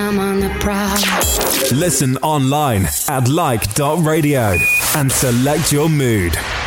I'm on the prowl. Listen online at like.radio and select your mood.